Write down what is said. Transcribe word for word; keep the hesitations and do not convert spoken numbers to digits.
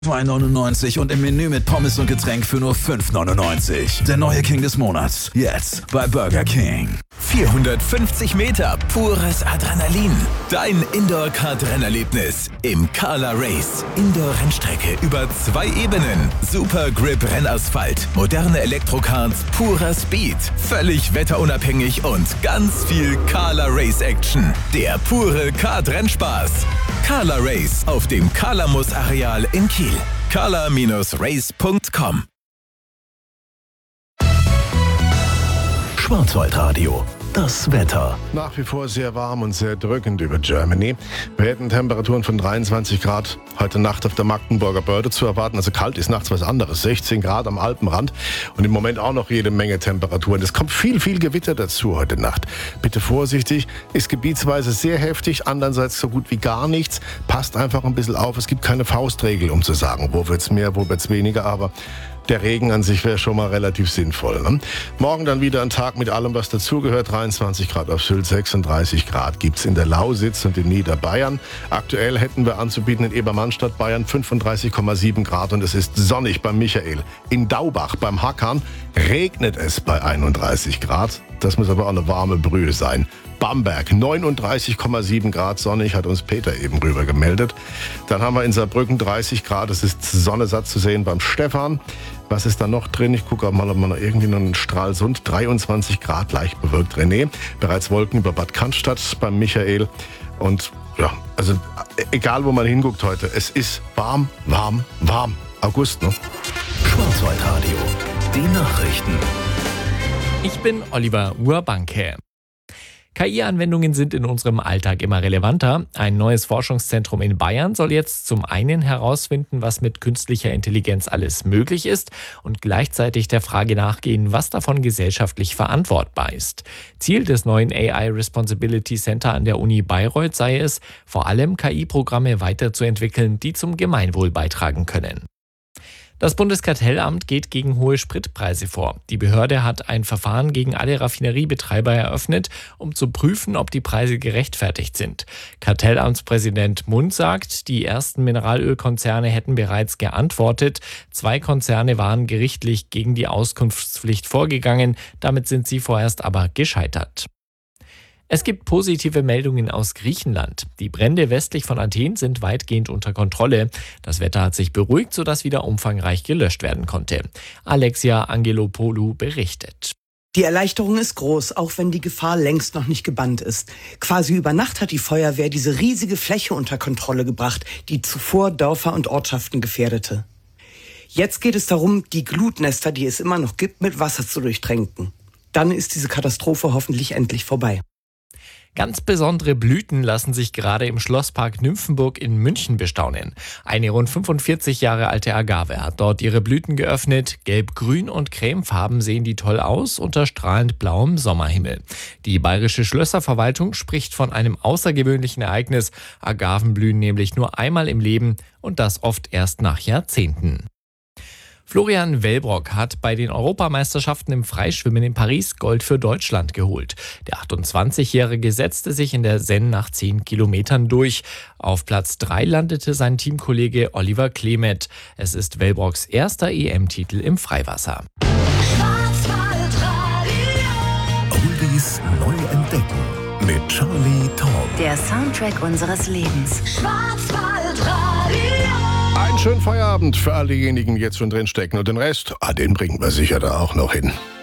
zwei neunundneunzig und im Menü mit Pommes und Getränk für nur fünf neunundneunzig. Der neue King des Monats. Jetzt bei Burger King. vierhundertfünfzig Meter pures Adrenalin. Dein Indoor-Kart-Rennerlebnis im Carla Race. Indoor-Rennstrecke über zwei Ebenen. Super Grip Rennasphalt. Moderne Elektrokarts, purer Speed. Völlig wetterunabhängig und ganz viel Carla Race Action. Der pure Kart-Rennspaß. Carla Race auf dem Carlamus-Areal in Kiel. carla Race punkt com. Schwarzwaldradio. Das Wetter. Nach wie vor sehr warm und sehr drückend über Germany. Wir hätten Temperaturen von dreiundzwanzig Grad heute Nacht auf der Magdeburger Börde zu erwarten. Also kalt ist nachts was anderes. sechzehn Grad am Alpenrand und im Moment auch noch jede Menge Temperaturen. Es kommt viel, viel Gewitter dazu heute Nacht. Bitte vorsichtig. Ist gebietsweise sehr heftig, andererseits so gut wie gar nichts. Passt einfach ein bisschen auf. Es gibt keine Faustregel, um zu sagen, wo wird's mehr, wo wird's weniger, aber der Regen an sich wäre schon mal relativ sinnvoll. Ne? Morgen dann wieder ein Tag mit allem, was dazugehört. dreiundzwanzig Grad auf Sylt, sechsunddreißig Grad gibt's in der Lausitz und in Niederbayern. Aktuell hätten wir anzubieten in Ebermannstadt, Bayern, fünfunddreißig Komma sieben Grad und es ist sonnig beim Michael. In Daubach beim Hackern regnet es bei einunddreißig Grad. Das muss aber auch eine warme Brühe sein. Bamberg, neununddreißig Komma sieben Grad sonnig, hat uns Peter eben rüber gemeldet. Dann haben wir in Saarbrücken dreißig Grad, es ist Sonne satt zu sehen beim Stefan. Was ist da noch drin? Ich gucke mal, ob man noch irgendwie noch einen Stralsund. dreiundzwanzig Grad, leicht bewölkt. René, bereits Wolken über Bad Cannstatt beim Michael. Und ja, also egal wo man hinguckt heute, es ist warm, warm, warm. August, ne? Schwarzwaldradio. Die Nachrichten. Ich bin Oliver Urbanke. K I-Anwendungen sind in unserem Alltag immer relevanter. Ein neues Forschungszentrum in Bayern soll jetzt zum einen herausfinden, was mit künstlicher Intelligenz alles möglich ist und gleichzeitig der Frage nachgehen, was davon gesellschaftlich verantwortbar ist. Ziel des neuen A I Responsibility Center an der Uni Bayreuth sei es, vor allem K I-Programme weiterzuentwickeln, die zum Gemeinwohl beitragen können. Das Bundeskartellamt geht gegen hohe Spritpreise vor. Die Behörde hat ein Verfahren gegen alle Raffineriebetreiber eröffnet, um zu prüfen, ob die Preise gerechtfertigt sind. Kartellamtspräsident Mund sagt, die ersten Mineralölkonzerne hätten bereits geantwortet. Zwei Konzerne waren gerichtlich gegen die Auskunftspflicht vorgegangen. Damit sind sie vorerst aber gescheitert. Es gibt positive Meldungen aus Griechenland. Die Brände westlich von Athen sind weitgehend unter Kontrolle. Das Wetter hat sich beruhigt, sodass wieder umfangreich gelöscht werden konnte. Alexia Angelopoulou berichtet. Die Erleichterung ist groß, auch wenn die Gefahr längst noch nicht gebannt ist. Quasi über Nacht hat die Feuerwehr diese riesige Fläche unter Kontrolle gebracht, die zuvor Dörfer und Ortschaften gefährdete. Jetzt geht es darum, die Glutnester, die es immer noch gibt, mit Wasser zu durchtränken. Dann ist diese Katastrophe hoffentlich endlich vorbei. Ganz besondere Blüten lassen sich gerade im Schlosspark Nymphenburg in München bestaunen. Eine rund fünfundvierzig Jahre alte Agave hat dort ihre Blüten geöffnet. Gelb, grün und cremefarben sehen die toll aus unter strahlend blauem Sommerhimmel. Die Bayerische Schlösserverwaltung spricht von einem außergewöhnlichen Ereignis. Agaven blühen nämlich nur einmal im Leben und das oft erst nach Jahrzehnten. Florian Wellbrock hat bei den Europameisterschaften im Freischwimmen in Paris Gold für Deutschland geholt. Der achtundzwanzigjährige setzte sich in der Seine nach zehn Kilometern durch. Auf Platz drei landete sein Teamkollege Oliver Klemet. Es ist Wellbrocks erster E M-Titel im Freiwasser. Oldies neu entdecken mit Charlie Tom. Der Soundtrack unseres Lebens. Schwarzwaldradio. Einen schönen Feierabend für all diejenigen, die jetzt schon drinstecken. Und den Rest, ah, den bringen wir sicher da auch noch hin.